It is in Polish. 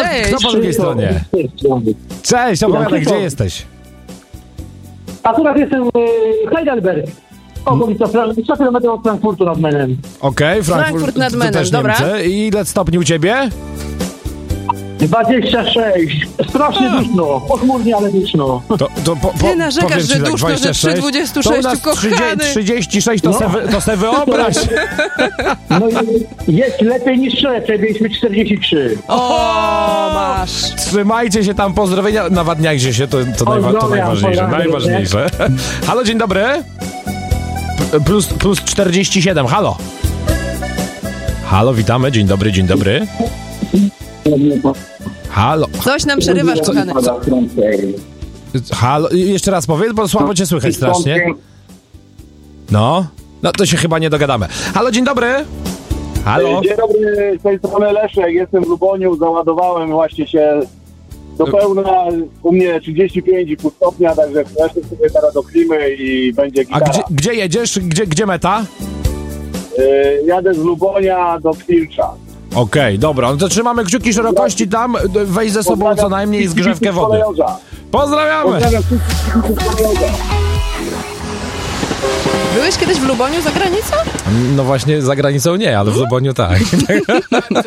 Kto po drugiej stronie? Cześć, opowiadaj, gdzie jesteś? Akurat jestem Heidelberg. Okolica 100 km od Frankfurtu nad Menem. Okej, Frankfurt nad Menem, też dobra. Niemcy. I ile stopni u ciebie? 26. Strasznie duszno. Pochmurnie, ale duszno. Ty narzekasz, powiem ci że tak, duszno, że 26, przy 26, to u nas kochany. 36, to se wyobraź. No i jest lepiej niż wczoraj, mieliśmy 43. O, masz. Trzymajcie się tam, pozdrowienia, nawadniajcie się, to najważniejsze, najważniejsze. Halo, dzień dobry. Plus 47, halo. Halo, witamy, dzień dobry, dzień dobry. Halo. Coś nam przerywasz, kochany. Halo, jeszcze raz powiedz, bo słabo cię słychać strasznie. No to się chyba nie dogadamy. Halo, dzień dobry. Halo. Dzień dobry, z tej strony Leszek, jestem w Luboniu, załadowałem właśnie się do pełna, u mnie 35,5 stopnia, także wreszcie sobie teraz do klimy i będzie gitara. A gdzie jedziesz? Gdzie meta? Jadę z Lubonia do Kwilcza. Okej, dobra, no to trzymamy kciuki szerokości tam, weź ze sobą co najmniej zgrzewkę wody. Pozdrawiamy! Pozdrawiam wszystkich. Byłeś kiedyś w Luboniu za granicą? No właśnie za granicą nie, ale w Luboniu tak.